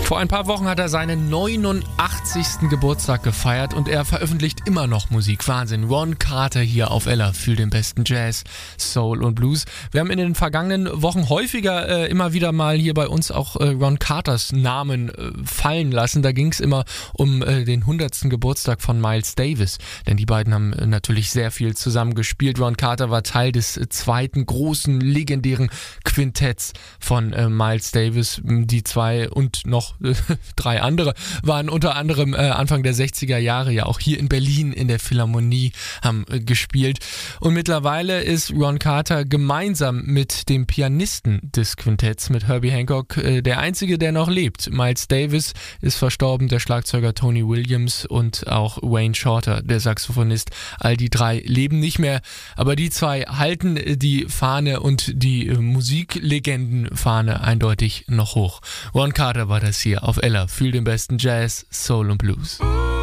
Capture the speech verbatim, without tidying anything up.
Vor ein paar Wochen hat er seinen neunundachtzigsten Geburtstag gefeiert und er veröffentlicht immer noch Musik. Wahnsinn. Ron Carter hier auf Ella für den besten Jazz, Soul und Blues. Wir haben in den vergangenen Wochen häufiger äh, immer wieder mal hier bei uns auch äh, Ron Carters Namen äh, fallen lassen. Da ging es immer um äh, den hundertsten Geburtstag von Miles Davis, denn die beiden haben äh, natürlich sehr viel zusammen gespielt. Ron Carter war Teil des äh, zweiten großen, legendären Quintetts von äh, Miles Davis. Die zwei und noch drei andere waren unter anderem äh, Anfang der sechziger Jahre ja auch hier in Berlin in der Philharmonie, haben äh, gespielt. Und mittlerweile ist Ron Carter gemeinsam mit dem Pianisten des Quintetts, mit Herbie Hancock, äh, der einzige, der noch lebt. Miles Davis ist verstorben, der Schlagzeuger Tony Williams und auch Wayne Shorter, der Saxophonist. All die drei leben nicht mehr, aber die zwei halten äh, die Fahne und die äh, Musiklegendenfahne eindeutig noch hoch. Ron Carter war das hier auf Ella. Fühl den besten Jazz, Soul und Blues.